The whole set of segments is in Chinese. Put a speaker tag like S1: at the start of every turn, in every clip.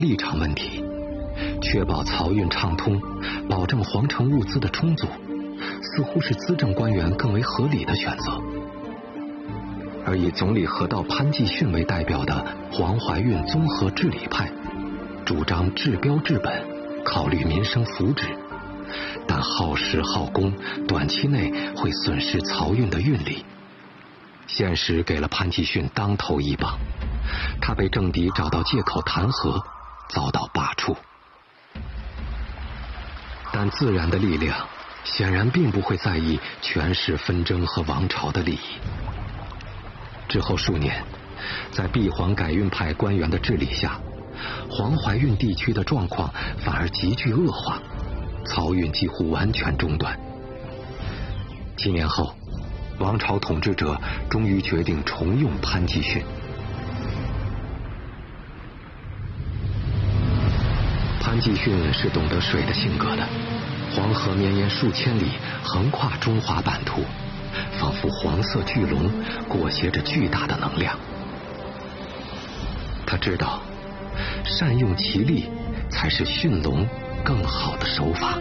S1: 立场问题，确保漕运畅通，保证皇城物资的充足，似乎是资政官员更为合理的选择。而以总理河道潘季训为代表的黄淮运综合治理派，主张治标治本，考虑民生福祉，但耗时耗工，短期内会损失漕运的运力。现实给了潘季训当头一棒，他被政敌找到借口弹劾，遭到罢黜。但自然的力量显然并不会在意权势纷争和王朝的利益。之后数年，在闭环改运派官员的治理下，黄淮运地区的状况反而急剧恶化，漕运几乎完全中断。7年后，王朝统治者终于决定重用潘季训。潘季训是懂得水的性格的，黄河绵延数千里，横跨中华版图，仿佛黄色巨龙裹挟着巨大的能量。他知道，善用其力才是驯龙更好的手法。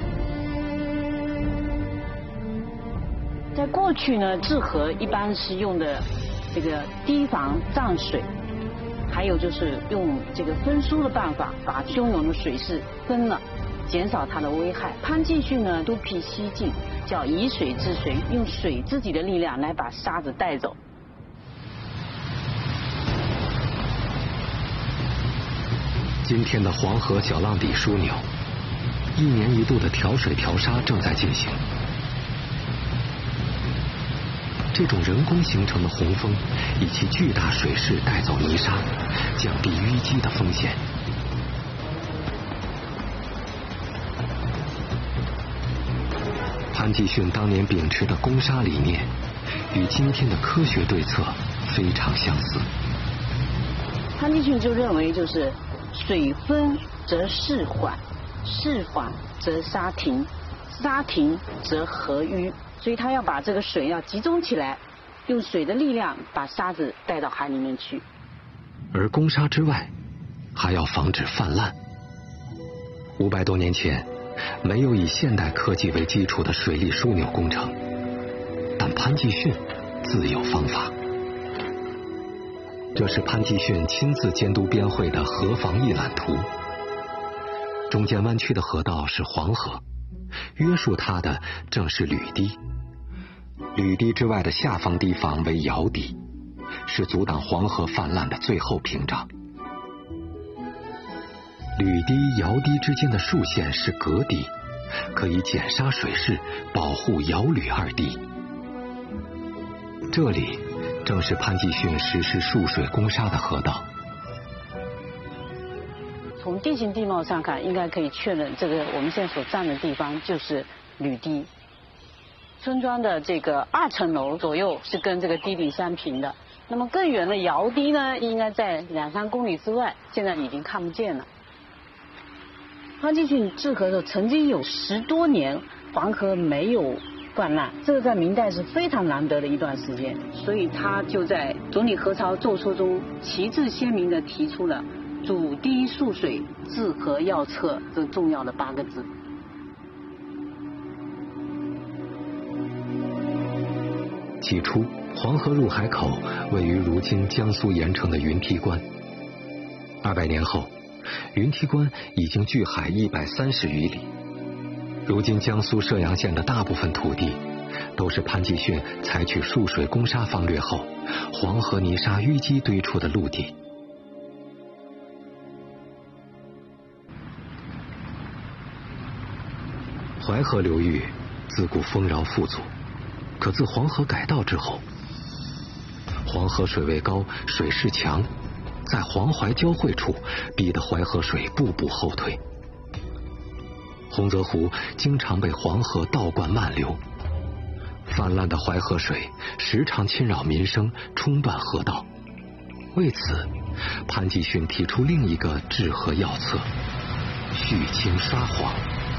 S2: 在过去呢，治河一般是用的这个堤防涨水，还有就是用这个分疏的办法，把汹涌的水势分了，减少它的危害。潘季训呢，督辟西进，叫以水治水，用水自己的力量来把沙子带走。
S1: 今天的黄河小浪底枢纽，1年1度的调水调沙正在进行。这种人工形成的洪峰，以其巨大水势带走泥沙，降低淤积的风险。潘季训当年秉持的攻沙理念，与今天的科学对策非常相似。
S2: 潘季训就认为，就是水分则势缓，势缓则沙停，沙停则河淤。所以他要把这个水要集中起来，用水的力量把沙子带到海里面去。
S1: 而攻沙之外，还要防止泛滥。500多年前，没有以现代科技为基础的水利枢纽工程，但潘季训自有方法。这是潘季训亲自监督编绘的河防一览图。中间弯曲的河道是黄河，约束它的正是吕堤。吕堤之外的下方堤防为瑶堤，是阻挡黄河泛滥的最后屏障。吕堤、瑶堤之间的竖线是隔堤，可以减沙水势，保护瑶吕二堤。这里正是潘季训实施束水攻沙的河道。
S2: 从地形地貌上看，应该可以确认，这个我们现在所站的地方就是吕堤。村庄的这个2层楼左右是跟这个堤顶相平的。那么更远的瑶堤呢，应该在2-3公里之外，现在已经看不见了。潘季训治河的时候，曾经有10多年黄河没有泛滥，这个在明代是非常难得的一段时间，所以他就在总理何超奏疏中旗帜鲜明地提出了阻堤束水治河要策这重要的8个字。
S1: 起初，黄河入海口位于如今江苏盐城的云梯关。200年后，云梯关已经距海130余里。如今江苏射阳县的大部分土地，都是潘季训采取束水攻沙方略后，黄河泥沙淤积堆出的陆地。淮河流域自古丰饶富足，可自黄河改道之后，黄河水位高，水势强，在黄淮交汇处，逼得淮河水步步后退。洪泽湖经常被黄河倒灌漫流，泛滥的淮河水时常侵扰民生，冲断河道。为此，潘季训提出另一个治河要策：蓄清刷黄。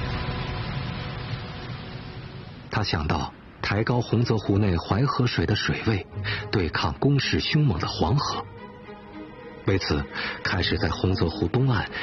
S1: 他想到抬高洪泽湖内淮河水的水位，对抗攻势凶猛的黄河。 为此，开始在洪泽湖东岸